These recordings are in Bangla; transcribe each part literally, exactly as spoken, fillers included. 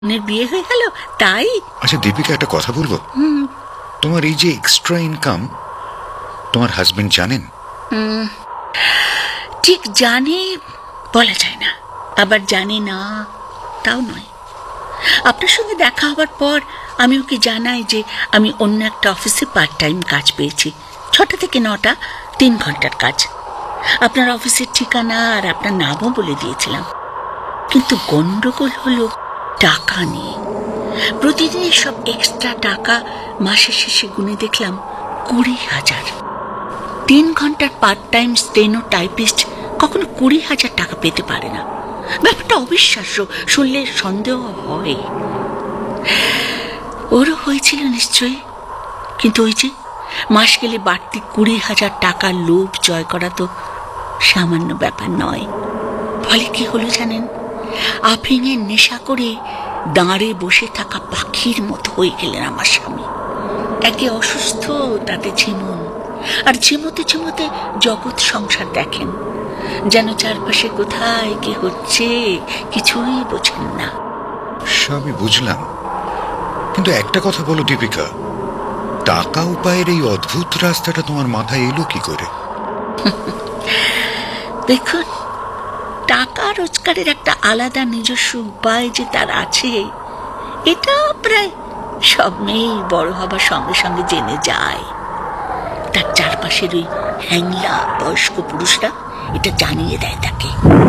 বিয়ে হয়ে গেল তাই। আচ্ছা দীপিকা, একটা কথা বলবো? তোমার এই যে এক্সট্রা ইনকাম তোমার হাজবেন্ড জানেন? ঠিক জানে বলা যায় না, আবার জানে না তাও নয়। আপনার সঙ্গে দেখা হওয়ার পর আমি ওকে জানাই যে আমি অন্য একটা অফিসে পার্ট টাইম কাজ পেয়েছি, ছটা থেকে নটা, তিন ঘন্টার কাজ। আপনার অফিসের ঠিকানা আর আপনার নামও বলে দিয়েছিলাম। কিন্তু গন্ডগোল হলো টাকা নিয়ে। প্রতিদিনের সব এক্সট্রা টাকা মাসের শেষে গুনে দেখলাম কুড়ি হাজার। তিন ঘন্টার পার্ট টাইম স্টেনো টাইপিস্ট কখনো কুড়ি হাজার টাকা পেতে পারে না। ব্যাপারটা অবিশ্বাস্য, শুনলে সন্দেহ হয়। ওরও হয়েছিল নিশ্চয়ই, কিন্তু ওই যে মাস গেলে বাড়তি কুড়ি হাজার টাকার লোভ জয় করা তো সামান্য ব্যাপার নয়। ফলে কি হলো জানেন? আফিংয়ের নেশা করে দাঁড়ে বসে থাকা পাখির মতো হয়ে গেলেন আমার স্বামী। একে অসুস্থ, তাতে ঝিমুন, আর ঝিমোতে ঝিমোতে জগৎ সংসার দেখেন, যেন চারপাশে কোথায় কি হচ্ছে কিছুই বোঝেন না। সবই বুঝলাম, কিন্তু একটা কথা বলো দীপিকা, টাকা উপায়ের এই অদ্ভুত রাস্তাটা তোমার মাথায় এলো কি করে? দেখুন, টাকা রোজগারের একটা আলাদা নিজস্ব উপায় যে তার আছে, এটা প্রায় সব মেয়েই বড় হবার সঙ্গে সঙ্গে জেনে যায়। তার চারপাশের ওই হ্যাংলা বয়স্ক পুরুষরা এটা জানিয়ে দেয় তাকে।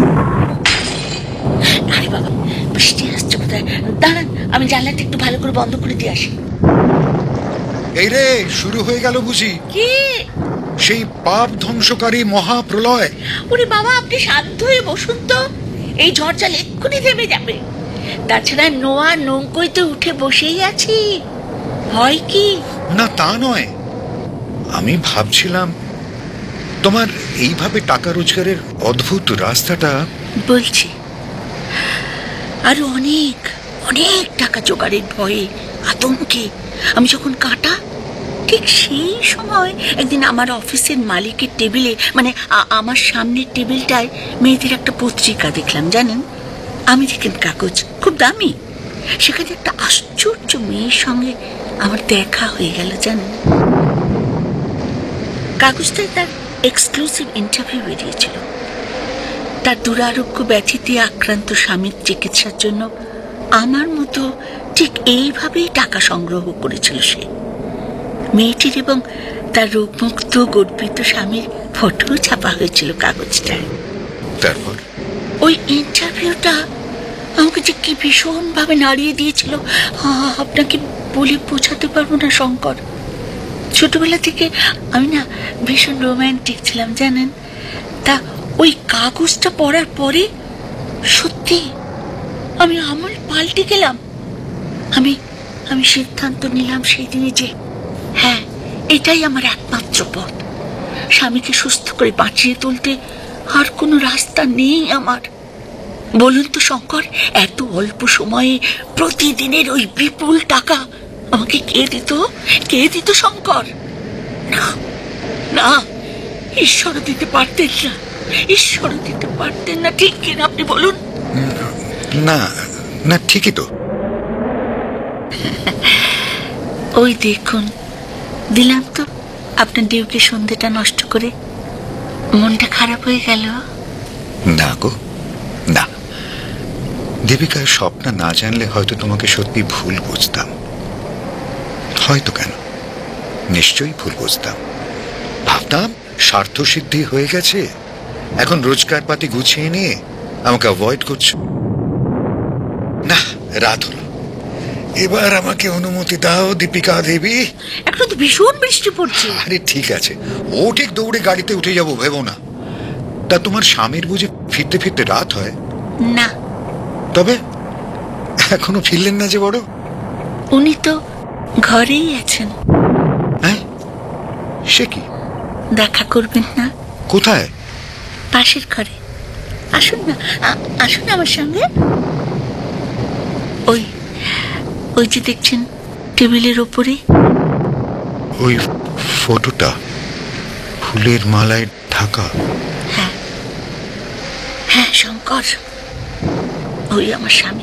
আরে বাবা, বৃষ্টি আসছে কোথায়, দাঁড়ান আমি জানলাটা একটু ভালো করে বন্ধ করে দিয়ে আসি। এই রে, শুরু হয়ে গেল বুঝি কি সেই পাপ ধ্বংসকারী মহাপ্রলয়? ওরে বাবা, আপনি শান্ত হয়ে বসুন তো, এই ঝড় চাল এক্ষুনি থেমে যাবে। তাছাড়া নোয়া নৌকোয় তো উঠে বসেই আছি, হয় কি? না তা নয়, আমি ভাবছিলাম তোমার এইভাবে টাকা রোজগারের অদ্ভুত রাস্তাটা। বলছি, আরো অনেক অনেক টাকা জোগাড়ের ভয়ে আতঙ্কে আমি যখন কাটা, ঠিক সেই সময় একদিন আমার অফিসের মালিকের টেবিলে, মানে আমার সামনের টেবিলটায় মেয়েদের একটা পত্রিকা দেখলাম জানেন, আমেরিকান কাগজ, খুব দামি। সেখানে একটা আশ্চর্য মেয়ের সঙ্গে আমার দেখা হয়ে গেল জানেন। কাগজটায় তার এক্সক্লুসিভ ইন্টারভিউ বেরিয়েছিল। তার দুরারোগ্য ব্যাধিতে আক্রান্ত স্বামীর চিকিৎসার জন্য আমার মতো ঠিক এইভাবেই টাকা সংগ্রহ করেছিল সে। মেয়েটির এবং তার রোগমুক্ত গর্বিত স্বামীর ফটো ছাপা হয়েছিল কাগজটায়। তারপর ওই ইন্টারভিউটা আমাকে যে কি ভীষণ ভাবে নাড়িয়ে দিয়েছিল, আপনাকে বলে বোঝাতে পারবো না শঙ্কর। ছোটবেলা থেকে আমি না ভীষণ রোম্যান্টিক ছিলাম জানেন। তা ওই কাগজটা পড়ার পরে সত্যি আমি আমল পাল্টে গেলাম। আমি আমি সিদ্ধান্ত নিলাম সেই দিনে যে হ্যাঁ, এটাই আমার একমাত্র পথ। স্বামীকে সুস্থ করে বাঁচিয়ে তুলতে আর কোনো রাস্তা নেই আমার। বলুন তো শঙ্কর, এত অল্প সময়ে প্রতিদিনের ওই বিপুল টাকা আমাকে কে দিত? কে দিত শঙ্কর? না না, ঈশ্বর দিতে পারতেন না, ঈশ্বর দিতে পারতেন না, ঠিক কিনা আপনি বলুন? না না, ঠিকই তো। ওই দেখুন, দিলাম তো আপনার ডিউকে সন্ধ্যেটা নষ্ট করে। মনটা খারাপ হয়ে গেল? না গো না দীপিকা, স্বপ্ন না জানলে হয়তো তোমাকে সত্যি ভুল বুঝতাম। হয়তো কেন, নিশ্চয়ই ভুল বুঝতাম। ভাবতাম স্বার্থ সিদ্ধি হয়ে গেছে, এখন রোজগার পাতি গুছিয়ে নিয়ে আমাকে অ্যাভয়েড করছো। না, রাত হলো, এবার আমাকে অনুমতি দাও দীপিকা দেবী। এখন তো ভীষণ বৃষ্টি পড়ছে। আরে ঠিক আছে, ও ঠিক দৌড়ে গাড়িতে উঠে যাবো ভেবো না। তা তোমার স্বামীর বুঝি ফিরতে ফিরতে রাত হয়? না। তবে এখনো ফিরলেন না যে বড়? উনি তো ঘরেই আছেন। হ্যাঁ, সে কি? দেখা করবেন না? কোথায়? পাশের ঘরে। আসুন না, আসুন আমার সঙ্গে। ওই ওই যে দেখছেন টেবিলের ওপরে ওই ফটোটা ফুলের মালায় ঢাকা? হ্যাঁ হ্যাঁ শঙ্কর, ওই আমার স্বামী।